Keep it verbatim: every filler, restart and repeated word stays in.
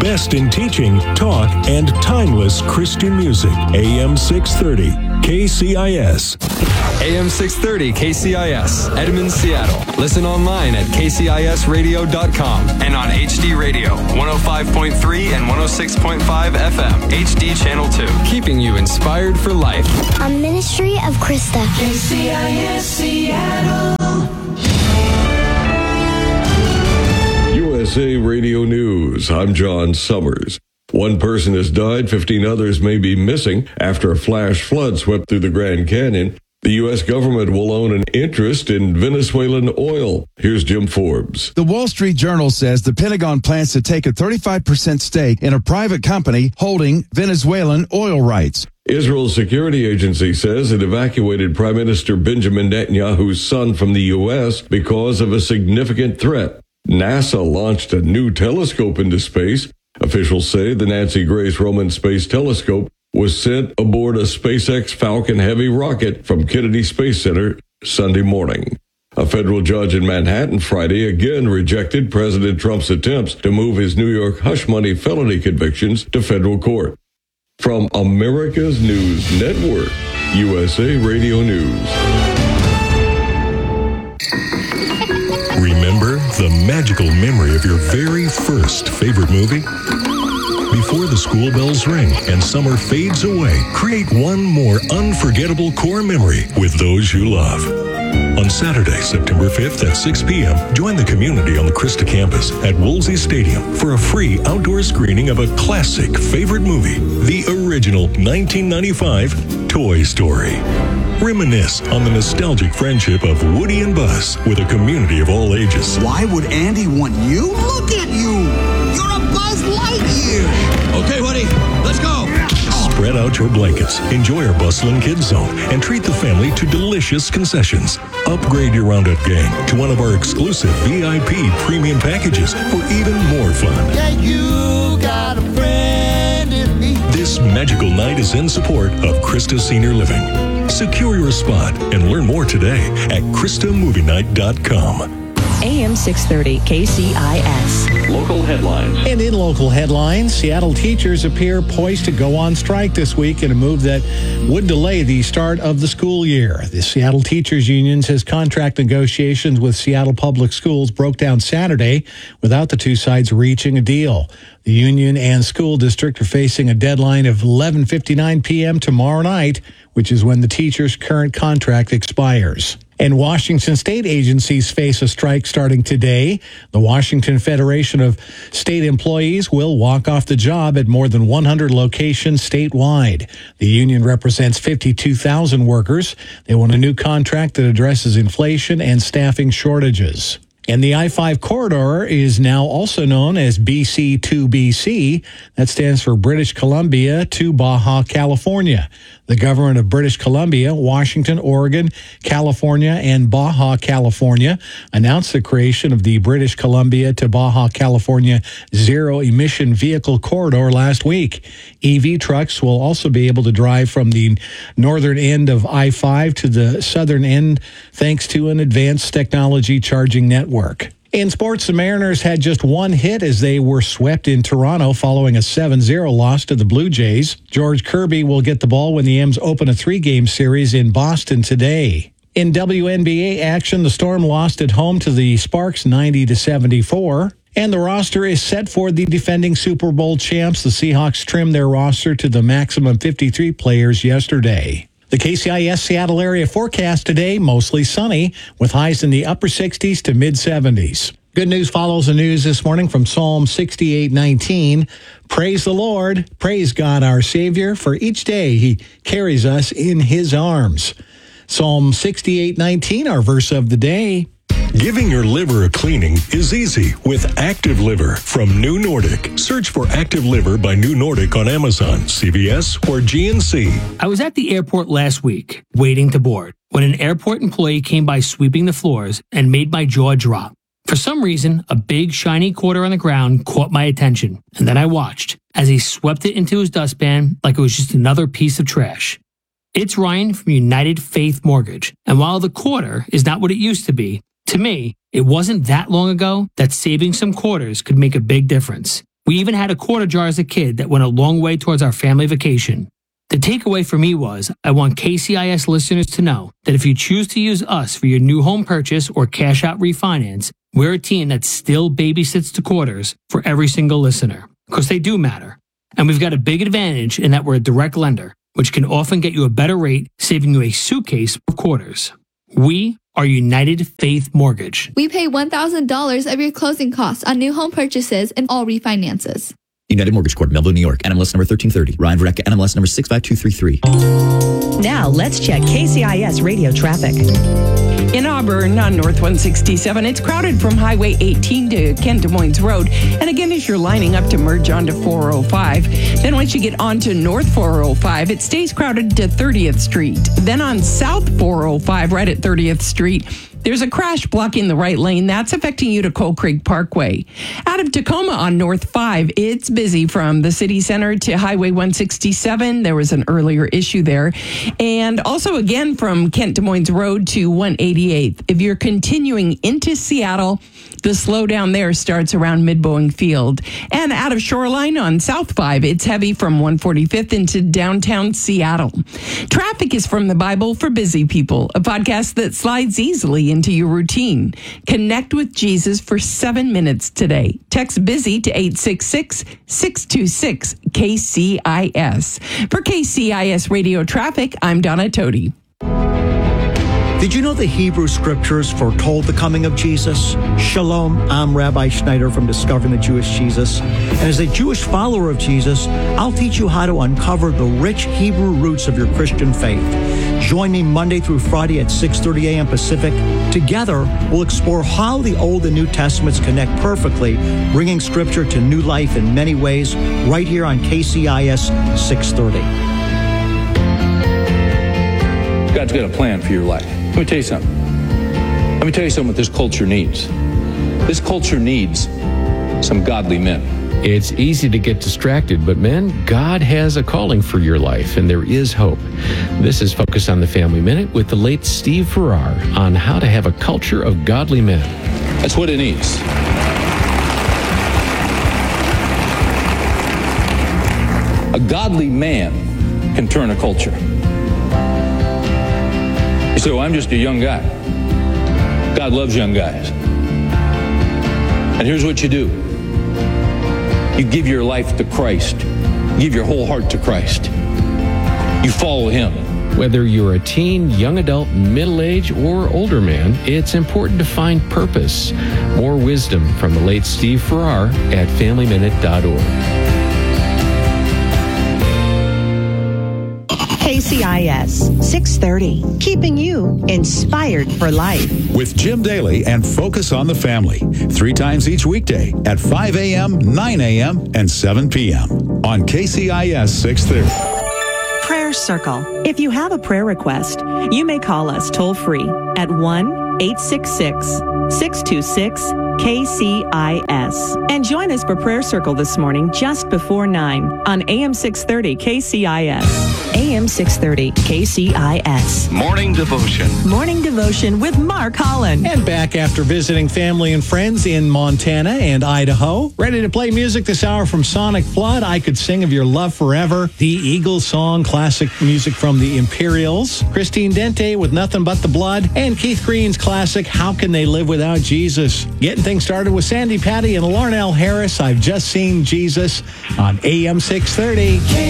best in teaching, talk, and timeless Christian music. A M six thirty, K C I S. A M six thirty K C I S, Edmonds, Seattle. Listen online at k c i s radio dot com and on H D Radio, one oh five point three and one oh six point five F M, H D Channel two. Keeping you inspired for life. A ministry of Krista. K C I S Seattle. U S A Radio News. I'm John Summers. One person has died, fifteen others may be missing after a flash flood swept through the Grand Canyon. The U S government will own an interest in Venezuelan oil. Here's Jim Forbes. The Wall Street Journal says the Pentagon plans to take a thirty-five percent stake in a private company holding Venezuelan oil rights. Israel's security agency says it evacuated Prime Minister Benjamin Netanyahu's son from the U S because of a significant threat. NASA launched a new telescope into space. Officials say the Nancy Grace Roman Space Telescope was sent aboard a SpaceX Falcon Heavy rocket from Kennedy Space Center Sunday morning. A federal judge in Manhattan Friday again rejected President Trump's attempts to move his New York hush money felony convictions to federal court. From America's News Network, U S A Radio News. Remember the magical memory of your very first favorite movie? Before the school bells ring and summer fades away, create one more unforgettable core memory with those you love. On Saturday, September fifth at six p.m., join the community on the Krista campus at Woolsey Stadium for a free outdoor screening of a classic favorite movie, the original nineteen ninety-five Toy Story. Reminisce on the nostalgic friendship of Woody and Buzz with a community of all ages. Why would Andy want you? Look at you! You're a Buzz Lightyear! Okay, Woody, let's go! Spread out your blankets, enjoy our bustling kids zone, and treat the family to delicious concessions. Upgrade your Roundup gang to one of our exclusive V I P premium packages for even more fun. Yeah, you got a friend in me. This magical night is in support of Krista Senior Living. Secure your spot and learn more today at krista movie night dot com. A M six thirty K C I S. Local headlines. And in local headlines, Seattle teachers appear poised to go on strike this week in a move that would delay the start of the school year. The Seattle Teachers Union says contract negotiations with Seattle Public Schools broke down Saturday without the two sides reaching a deal. The union and school district are facing a deadline of eleven fifty-nine p.m. tomorrow night, which is when the teacher's current contract expires. And Washington state agencies face a strike starting today. The Washington Federation of State Employees will walk off the job at more than one hundred locations statewide. The union represents fifty-two thousand workers. They want a new contract that addresses inflation and staffing shortages. And the I five corridor is now also known as B C two B C. That stands for British Columbia to Baja California. The government of British Columbia, Washington, Oregon, California, and Baja California announced the creation of the British Columbia to Baja California zero-emission vehicle corridor last week. E V trucks will also be able to drive from the northern end of I five to the southern end thanks to an advanced technology charging network. In sports, the Mariners had just one hit as they were swept in Toronto following a seven zero loss to the Blue Jays. George Kirby will get the ball when the M's open a three-game series in Boston today. In W N B A action, the Storm lost at home to the Sparks ninety to seventy-four. And the roster is set for the defending Super Bowl champs. The Seahawks trimmed their roster to the maximum fifty-three players yesterday. The K C I S Seattle area forecast today, mostly sunny, with highs in the upper sixties to mid-seventies. Good news follows the news this morning from Psalm sixty-eight nineteen. Praise the Lord, praise God our Savior, for each day he carries us in his arms. Psalm sixty-eight nineteen, our verse of the day. Giving your liver a cleaning is easy with Active Liver from New Nordic. Search for Active Liver by New Nordic on Amazon, C V S, or G N C. I was at the airport last week, waiting to board, when an airport employee came by sweeping the floors and made my jaw drop. For some reason, a big shiny quarter on the ground caught my attention, and then I watched as he swept it into his dustpan like it was just another piece of trash. It's Ryan from United Faith Mortgage, and while the quarter is not what it used to be, to me, it wasn't that long ago that saving some quarters could make a big difference. We even had a quarter jar as a kid that went a long way towards our family vacation. The takeaway for me was, I want K C I S listeners to know that if you choose to use us for your new home purchase or cash out refinance, we're a team that still babysits the quarters for every single listener, because they do matter. And we've got a big advantage in that we're a direct lender, which can often get you a better rate, saving you a suitcase of quarters. We are United Faith Mortgage. We pay one thousand dollars of your closing costs on new home purchases and all refinances. United Mortgage Corp, Melville, New York. N M L S number thirteen thirty. Ryan Varecka, N M L S number six five two three three. Now let's check K C I S radio traffic. In Auburn on North one sixty-seven, it's crowded from Highway eighteen to Kent Des Moines Road. And again, as you're lining up to merge onto four oh five, then once you get onto North four oh five, it stays crowded to thirtieth Street. Then on South four oh five, right at thirtieth Street, there's a crash blocking the right lane. That's affecting you to Coal Creek Parkway. Out of Tacoma on North five, it's busy from the city center to Highway one sixty-seven. There was an earlier issue there. And also again from Kent Des Moines Road to one eighty-eighth. If you're continuing into Seattle, the slowdown there starts around Mid-Boeing Field. And out of Shoreline on South five, it's heavy from one forty-fifth into downtown Seattle. Traffic is from the Bible for Busy People, a podcast that slides easily into your routine. Connect with Jesus for seven minutes today. Text BUSY to eight six six, six two six, K C I S. For K C I S Radio Traffic, I'm Donna Toti. Did you know the Hebrew Scriptures foretold the coming of Jesus? Shalom, I'm Rabbi Schneider from Discovering the Jewish Jesus. And as a Jewish follower of Jesus, I'll teach you how to uncover the rich Hebrew roots of your Christian faith. Join me Monday through Friday at six thirty a.m. Pacific. Together, we'll explore how the Old and New Testaments connect perfectly, bringing Scripture to new life in many ways, right here on K C I S six thirty. God's got a plan for your life. Let me tell you something. Let me tell you something what this culture needs. This culture needs some godly men. It's easy to get distracted, but men, God has a calling for your life, and there is hope. This is Focus on the Family Minute with the late Steve Farrar on how to have a culture of godly men. That's what it needs. A godly man can turn a culture. You say, well, I'm just a young guy. God loves young guys. And here's what you do. You give your life to Christ. You give your whole heart to Christ. You follow Him. Whether you're a teen, young adult, middle-aged, or older man, it's important to find purpose. More wisdom from the late Steve Farrar at family minute dot org. K C I S six thirty, keeping you inspired for life. With Jim Daly and Focus on the Family, three times each weekday at five a.m., nine a.m., and seven p.m. on K C I S six thirty. Prayer Circle. If you have a prayer request, you may call us toll free at one eight six six, six two six, K C I S. And join us for Prayer Circle this morning just before nine on A M six thirty K C I S. A M six thirty K C I S. Morning Devotion. Morning Devotion with Mark Holland. And back after visiting family and friends in Montana and Idaho. Ready to play music this hour from Sonic Flood. I Could Sing of Your Love Forever. The Eagles song, classic music from the Imperials. Christine Dente with Nothing But the Blood. And Keith Green's classic, How Can They Live Without Jesus? Getting things started with Sandy Patty and Larnell Harris. I've Just Seen Jesus on A M six thirty.